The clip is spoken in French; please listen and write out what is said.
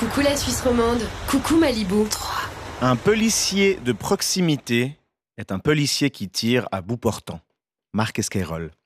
Coucou la Suisse romande. Coucou Malibu. Un policier de proximité est un policier qui tire à bout portant. Marc Esquirol.